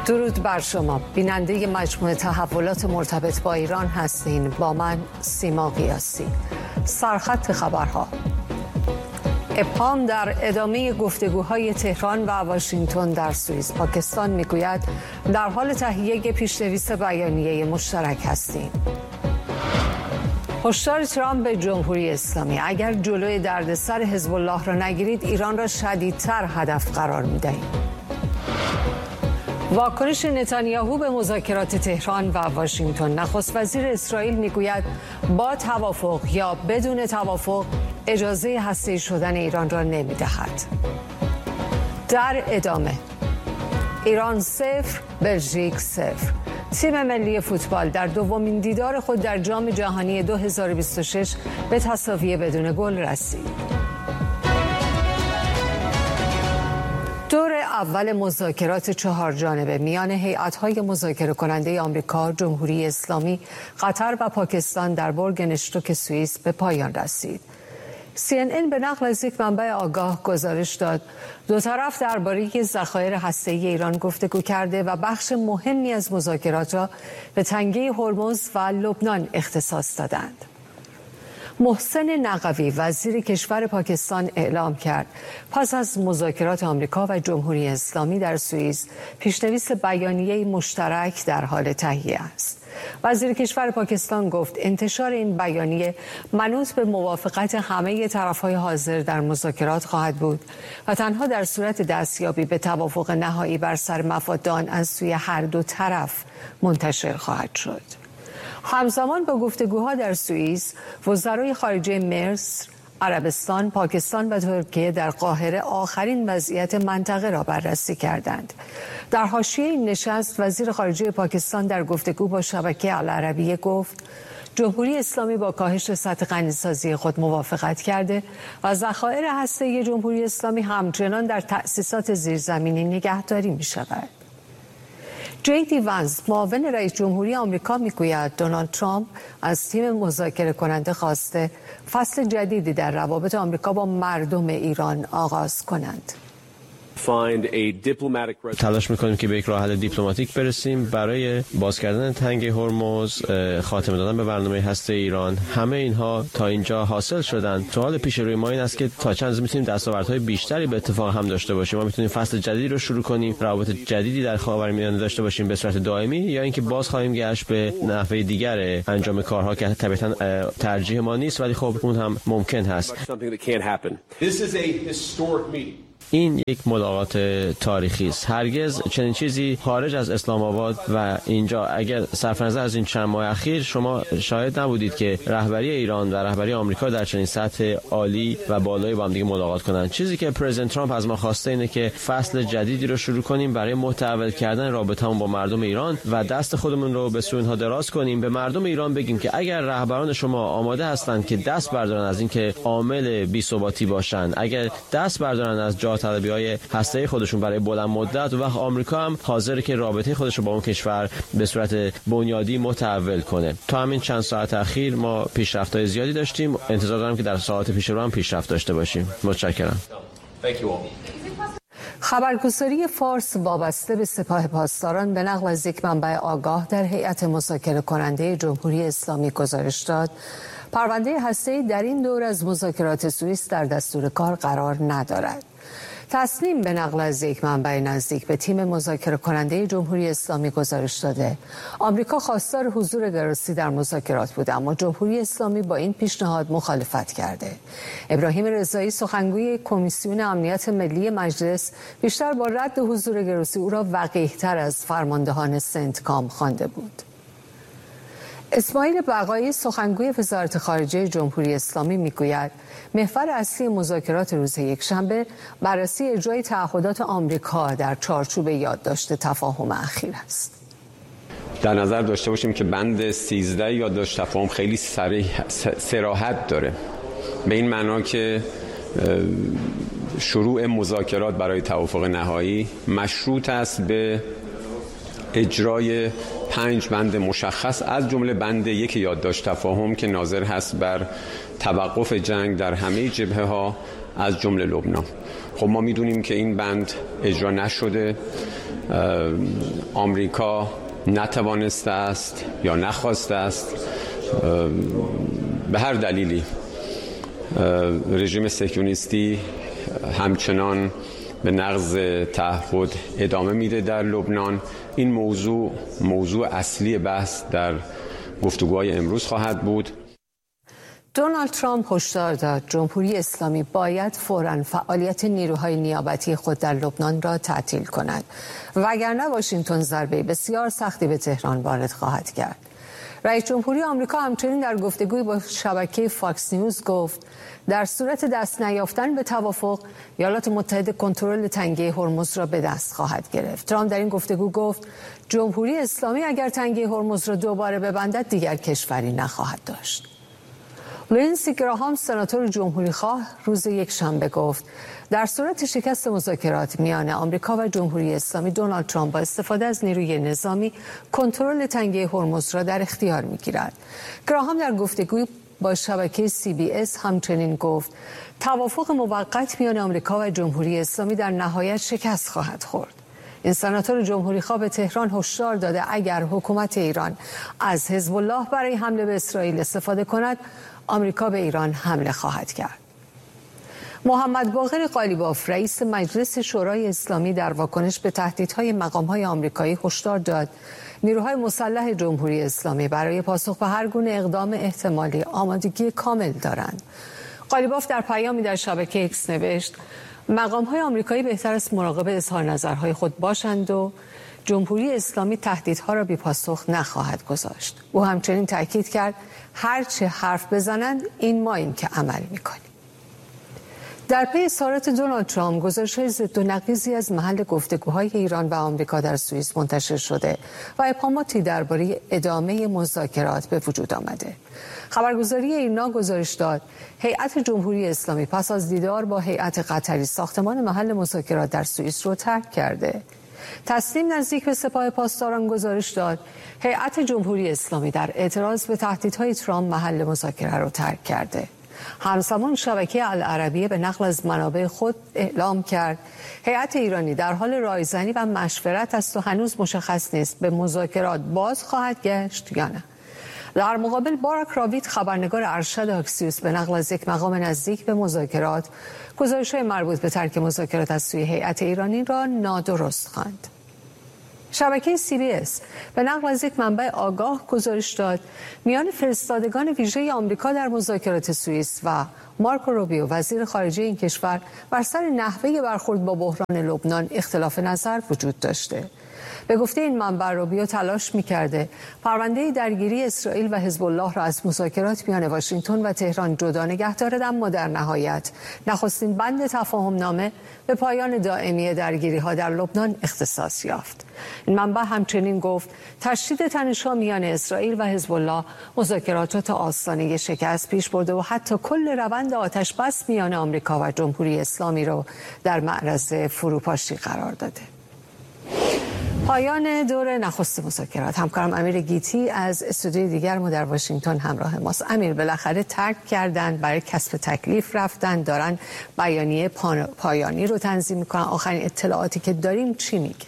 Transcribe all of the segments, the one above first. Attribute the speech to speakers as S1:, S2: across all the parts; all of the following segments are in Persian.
S1: درود بر شما. بیننده مجموعه تحولات مرتبط با ایران هستین. با من سیما قیاسی. سرخط خبرها. ابهام در ادامه گفتگوهای تهران و واشنگتن در سوئیس. پاکستان میگوید در حال تهیه پیش‌نویس بیانیه مشترک هستیم. هشدار ترامپ به جمهوری اسلامی: اگر جلوی دردسر حزب الله را نگیرید ایران را شدیدتر هدف قرار می‌دهیم. واکنش نتانیاهو به مذاکرات تهران و واشنگتن. نخست وزیر اسرائیل میگوید با توافق یا بدون توافق اجازه هسته‌ای شدن ایران را نمیدهد. در ادامه: ایران 0، بلژیک 0. تیم ملی فوتبال در دومین دیدار خود در جام جهانی 2026 به تساوی بدون گل رسید. دور اول مذاکرات 4 جانبه میان هیئت‌های مذاکره کننده آمریکا، جمهوری اسلامی، قطر و پاکستان در بورگنشتوک سوئیس به پایان رسید. CNN به نقل از یک منبع آگاه گزارش داد دو طرف درباره ذخایر هسته‌ای ایران گفتگو کرده و بخش مهمی از مذاکرات را به تنگه هرمز و لبنان اختصاص دادند. محسن نقوی وزیر کشور پاکستان اعلام کرد پس از مذاکرات آمریکا و جمهوری اسلامی در سوئیس پیشنویس بیانیه مشترک در حال تهیه است. وزیر کشور پاکستان گفت انتشار این بیانیه منوط به موافقت همه طرف‌های حاضر در مذاکرات خواهد بود و تنها در صورت دستیابی به توافق نهایی بر سر مفاد آن از سوی هر دو طرف منتشر خواهد شد. همزمان با گفتگوها در سوئیس، وزرای خارجه مصر، عربستان، پاکستان و ترکیه در قاهره آخرین وضعیت منطقه را بررسی کردند. در حاشیه این نشست وزیر خارجه پاکستان در گفتگو با شبکه العربیه گفت جمهوری اسلامی با کاهش سطح غنیسازی خود موافقت کرده و ذخایر هسته‌ای جمهوری اسلامی همچنان در تأسیسات زیرزمینی نگهداری می شود. JD وانس معاون رئیس جمهوری آمریکا میگوید دونالد ترامپ از تیم مذاکره کننده خواسته فصل جدیدی در روابط آمریکا با مردم ایران آغاز کنند.
S2: تلاش میکنیم که به یک راه حل دیپلماتیک برسیم برای باز کردن تنگه هرمز، خاتمه دادن به برنامه هسته ایران. همه اینها تا اینجا حاصل شدن. سوال پیش روی ما این است که تا چند میتونیم دستاوردهای بیشتری به اتفاق هم داشته باشیم. ما میتونیم فصل جدیدی رو شروع کنیم، روابط جدیدی در خاورمیانه داشته باشیم به صورت دائمی، یا اینکه باز خواهیم گشت به نحوه دیگر انجام کارها که طبیعتاً ترجیح ما نیست، ولی خب اون هم ممکن هست. این یک ملاقات تاریخی است. هرگز چنین چیزی خارج از اسلام آباد و اینجا، اگر صرف نظر از این چند ماه اخیر شما شاهد نبودید که رهبری ایران و رهبری آمریکا در چنین سطح عالی و بالایی با هم دیگه ملاقات کنند. چیزی که پرزیدنت ترامپ از ما خواسته اینه که فصل جدیدی رو شروع کنیم برای متحول کردن رابطه‌مون با مردم ایران و دست خودمون رو به سوی اینها دراز کنیم. به مردم ایران بگیم که اگر رهبران شما آماده هستند که دست بردارن از اینکه عامل بی‌ثباتی باشن، اگر دست بردارن از طلبی‌های هسته‌ای خودشون برای بلند مدت، و وقت آمریکا هم حاضره که رابطه خودش رو با اون کشور به صورت بنیادی متحول کنه. تا همین چند ساعت اخیر ما پیشرفت‌های زیادی داشتیم. انتظار دارم که در ساعات پیش رو هم پیشرفت داشته باشیم. متشکرم.
S1: خبرگزاری فارس وابسته به سپاه پاسداران به نقل از یک منبع آگاه در هیئت مذاکره کننده جمهوری اسلامی گزارش داد پرونده هسته‌ای در این دور از مذاکرات سوئیس در دستور کار قرار ندارد. تصنیم به نقل از یک منبع نزدیک به تیم مذاکره کننده جمهوری اسلامی گزارش داده آمریکا خواستار حضور گروسی در مذاکرات بود، اما جمهوری اسلامی با این پیشنهاد مخالفت کرده. ابراهیم رضایی سخنگوی کمیسیون امنیت ملی مجلس بیشتر با رد حضور گروسی او را وقیح‌تر از فرماندهان سنتکام خوانده بود. اسماعیل بقایی سخنگوی وزارت خارجه جمهوری اسلامی میگوید محور اصلی مذاکرات روز یکشنبه بررسی اجرای تعهدات آمریکا در چارچوب یادداشت تفاهم اخیر است.
S3: در نظر داشته باشیم که بند 13 یادداشت تفاهم خیلی صراحت داره، به این معنا که شروع مذاکرات برای توافق نهایی مشروط است به اجرای 5 بند مشخص، از جمله بند 1 یادداشت تفاهم که ناظر هست بر توقف جنگ در همه جبهه‌ها از جمله لبنان. خب ما میدونیم که این بند اجرا نشده آمریکا نتوانسته است یا نخواسته است به هر دلیلی رژیم صهیونیستی همچنان به نقض تعهد ادامه میده در لبنان. این موضوع اصلی بحث در گفتگوهای امروز خواهد بود.
S1: دونالد ترامپ هشدار داد جمهوری اسلامی باید فوراً فعالیت نیروهای نیابتی خود در لبنان را تعطیل کند، وگرنه واشنگتن ضربه بسیار سختی به تهران وارد خواهد کرد. رئیس جمهوری آمریکا همچنین در گفتگوی با شبکه فاکس نیوز گفت در صورت دست نیافتن به توافق، ایالات متحده کنترل تنگه هرمز را به دست خواهد گرفت. ترامپ در این گفتگو گفت جمهوری اسلامی اگر تنگه هرمز را دوباره ببندد دیگر کشوری نخواهد داشت. لینسی گراهام سناتور جمهوری خواه روز یکشنبه گفت در صورت شکست مذاکرات میان آمریکا و جمهوری اسلامی، دونالد ترامپ با استفاده از نیروی نظامی کنترل تنگه هرمز را در اختیار میگیرد. گراهام در گفتگوی با شبکه CBS همچنین گفت توافق موقت میان آمریکا و جمهوری اسلامی در نهایت شکست خواهد خورد. این سناتور جمهوری خواه به تهران هشدار داده اگر حکومت ایران از حزب الله برای حمله به اسرائیل استفاده کند، آمریکا به ایران حمله خواهد کرد. محمد باقر قالیباف رئیس مجلس شورای اسلامی در واکنش به تهدیدهای مقام‌های آمریکایی هشدار داد نیروهای مسلح جمهوری اسلامی برای پاسخ به هر گونه اقدام احتمالی آمادگی کامل دارند. قالیباف در پیامی در شبکه اکس نوشت مقام‌های آمریکایی بهتر است مراقب اظهار نظرهای خود باشند و جمهوری اسلامی تهدیدها را بی پاسخ نخواهد گذاشت. او همچنین تاکید کرد هر چه حرف بزنند این ماییم که عمل می‌کنیم. در پی اظهارات دونالد ترامپ، گزارش‌های ضد و نقیضی از محل گفتگوهای ایران و آمریکا در سوئیس منتشر شده و ابهاماتی درباره ادامه مذاکرات به وجود آمده. خبرگزاری ایرنا گزارش داد هیئت جمهوری اسلامی پس از دیدار با هیئت قطری ساختمان محل مذاکرات در سوئیس رو ترک کرده. تسنیم نزدیک به سپاه پاسداران گزارش داد هیئت جمهوری اسلامی در اعتراض به تهدیدهای ترامپ محل مذاکره را ترک کرده. همزمان شبکه العربیه به نقل از منابع خود اعلام کرد هیئت ایرانی در حال رایزنی و مشورت است و هنوز مشخص نیست به مذاکرات باز خواهد گشت یا نه. در مقابل باراک راوید خبرنگار ارشد آکسیوس به نقل از یک مقام نزدیک به مذاکرات گزارش‌های مربوط به ترک مذاکرات از سوی هیئت ایرانی را نادرست خواند. شبکه CBS به نقل از یک منبع آگاه گزارش داد میان فرستادگان ویژه آمریکا در مذاکرات سوئیس و مارکو روبیو وزیر خارجه این کشور بر سر نحوه برخورد با بحران لبنان اختلاف نظر وجود داشته. به گفته این منبع روبیو تلاش می‌کرده پرونده درگیری اسرائیل و حزب الله را از مذاکرات میان واشنگتن و تهران جدا نگه دارد، اما در نهایت نخستین بند تفاهم نامه به پایان دائمی درگیری‌ها در لبنان اختصاص یافت. این منبع همچنین گفت تشدید تنش‌ها میان اسرائیل و حزب الله مذاکرات را تا آستانه شکست پیش برده و حتی کل روند آتش‌بس میان آمریکا و جمهوری اسلامی را در معرض فروپاشی قرار داده. پایان دور نخست مذاکرات. همکارم امیر گیتی از استودیوی دیگر ما در واشنگتن همراه ماست. امیر، بالاخره ترک کردن، برای کسب تکلیف رفتن، دارن بیانیه پایانی رو تنظیم میکنن. آخرین اطلاعاتی که داریم چی میگه؟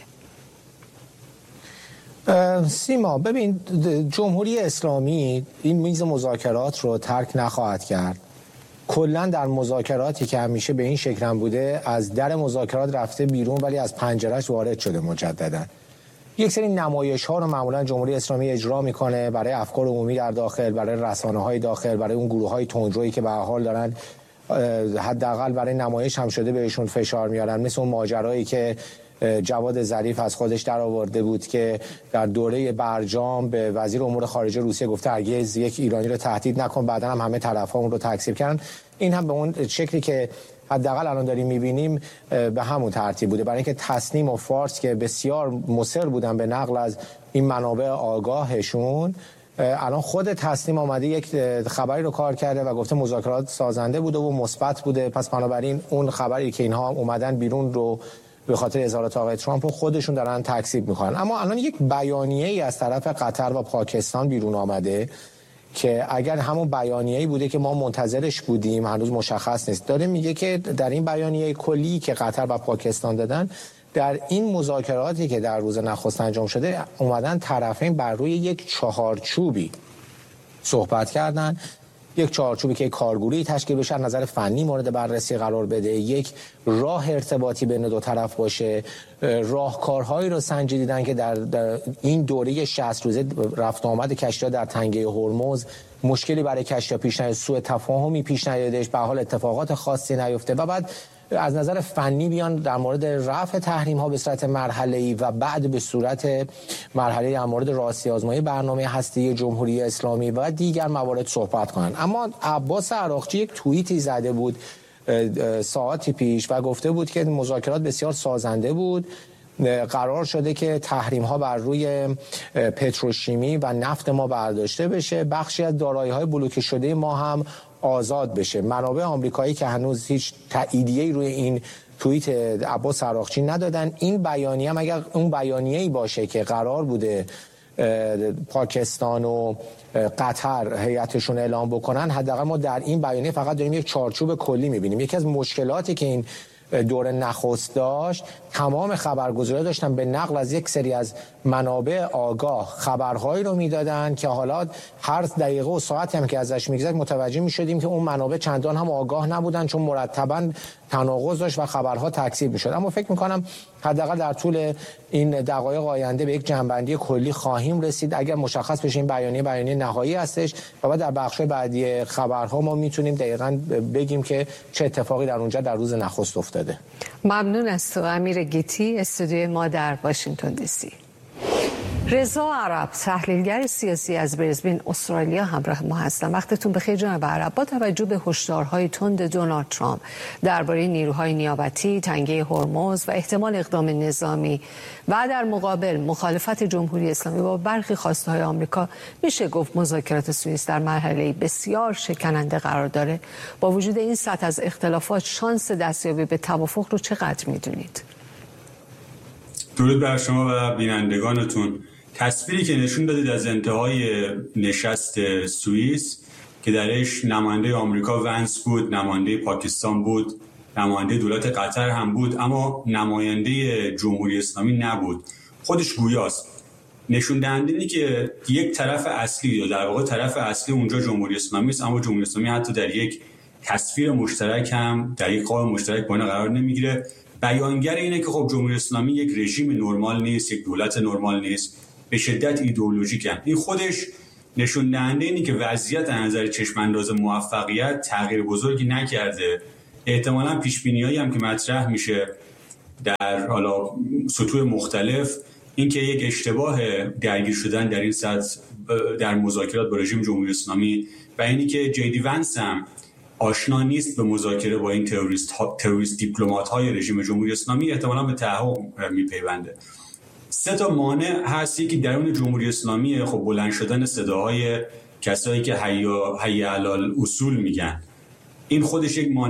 S4: سیما، ببین، جمهوری اسلامی این میز مذاکرات رو ترک نخواهد کرد. کلا در مذاکراتی که همیشه به این شکل هم بوده، از در مذاکرات رفته بیرون ولی از پنجرهش وارد شده مجددا. یک سری نمایش‌ها رو معمولا جمهوری اسلامی اجرا میکنه برای افکار عمومی در داخل، برای رسانه‌های داخل، برای اون گروه‌های تندرویی که به هر حال دارن حداقل برای نمایش هم شده بهشون فشار میارن، مثل اون ماجرایی که جواد ظریف از خودش در آورده بود که در دوره برجام به وزیر امور خارجه روسیه گفته هرگز یک ایرانی رو تهدید نکن، بعدا هم همه طرف‌ها اون رو تکذیب کردن. این هم به اون شکلی که حداقل الان داریم می‌بینیم به همون ترتیب بوده، برای اینکه تسنیم و فارس که بسیار مصر بودن به نقل از این منابع آگاهشون، الان خود تسنیم آمده یک خبری رو کار کرده و گفته مذاکرات سازنده بوده و مثبت بوده. پس بنابراین اون خبری که اینها اومدن بیرون رو به خاطر اظهارات آقای ترامپ خودشون دارن تکذیب میکنن. اما الان یک بیانیه‌ای از طرف قطر و پاکستان بیرون آمده که اگر همون بیانیه‌ای بوده که ما منتظرش بودیم، هنوز مشخص نیست. داره میگه که در این بیانیه کلی که قطر و پاکستان دادن در این مذاکراتی که در روز نخست انجام شده اومدن طرفین بر روی یک چهارچوبی صحبت کردن، یک چهارچوبی که کارگروهی تشکیل بشه، نظر فنی مورد بررسی قرار بده، یک راه ارتباطی بین دو طرف باشه، راهکارهایی رو سنجیدن که در این دوره 60 روزه رفت آمد کشتی‌ها در تنگه هرمز مشکلی برای کشتی‌ها پیش نیاد، سوء تفاهمی پیش نیادش، به حال اتفاقات خاصی نیفته و بعد از نظر فنی بیان در مورد رفع تحریم ها به صورت مرحله‌ای و بعد به صورت مرحله در مورد راستی آزمایی برنامه هسته جمهوری اسلامی و دیگر موارد صحبت کنند. اما عباس عراقچی یک توییتی زده بود ساعتی پیش و گفته بود که مذاکرات بسیار سازنده بود، قرار شده که تحریم ها بر روی پتروشیمی و نفت ما برداشته بشه، بخشی از دارایی‌های بلوکه شده ما هم آزاد بشه. منابع آمریکایی که هنوز هیچ تاییدیه‌ای روی این توییت عباس عراقچی ندادن. این بیانیه هم اگر اون بیانیه‌ای باشه که قرار بوده پاکستان و قطر هیئتشون اعلام بکنن، حداقل ما در این بیانیه فقط داریم یک چارچوب کلی می‌بینیم. یکی از مشکلاتی که این دور نخست داشت، تمام خبرگزاری‌ها داشتن به نقل از یک سری از منابع آگاه خبرهایی رو میدادن که حالا هر دقیقه و ساعتی هم که ازش میگذشت متوجه میشدیم که اون منابع چندان هم آگاه نبودن، چون مرتباً تناقض داشت و خبرها تکذیب میشد. اما فکر میکنم حداقل در طول این دقایق آینده به یک جنبندی کلی خواهیم رسید اگر مشخص بشه این بیانیه نهایی هستش و بعد در بخش بعدی خبرها ما میتونیم دقیقاً بگیم که چه اتفاقی در اونجا در روز نخست افتاده.
S1: ممنون از تو امیر گیتی، استودیوی ما در واشنگتن دی سی. رضا عرب، تحلیلگر سیاسی از بریزبین استرالیا همراه ما هستن. وقتتون بخیر جناب عرب. با توجه به هشدارهای تند دونالد ترامپ درباره نیروهای نیابتی، تنگه هرمز و احتمال اقدام نظامی و در مقابل مخالفت جمهوری اسلامی با برخی خواستهای آمریکا، میشه گفت مذاکرات سوئیس در مرحله بسیار شکننده قرار داره. با وجود این سطح از اختلافات شانس دستیابی به توافق رو چقدر میدونید؟
S5: درود بر شما و بینندگانتون. تصویری که نشون دادید از انتهای نشست سوئیس که درش نماینده آمریکا ونس بود، نماینده پاکستان بود، نماینده دولت قطر هم بود، اما نماینده جمهوری اسلامی نبود. خودش گویاست. نشون دهنده اینه که یک طرف اصلی یا در واقع طرف اصلی اونجا جمهوری اسلامی است، اما جمهوری اسلامی حتی در یک تصویر مشترک هم در یک قاب مشترک با اینا قرار نمیگیره. بیانگر اینه که خب جمهوری اسلامی یک رژیم نرمال نیست، یک دولت نرمال نیست، به شدت ایدئولوژیکه. این خودش نشون دهنده اینه که وضعیت از نظر چشم انداز موفقیت تغییر بزرگی نکرده. احتمالاً پیش بینیایی هم که مطرح میشه در حالا سطوح مختلف، این که یک اشتباه درگیر شدن در این سطح در مذاکرات با رژیم جمهوری اسلامی و اینی که جیدی ونس هم آشنا نیست به مذاکره با این تروریست دیپلمات های رژیم جمهوری اسلامی، احتمالاً به تحقق میپیونده. سه تا مانع هست. یکی درون جمهوری اسلامی، خب بلند شدن صداهای کسایی که حی علی الاصول میگن، این خودش یک مانع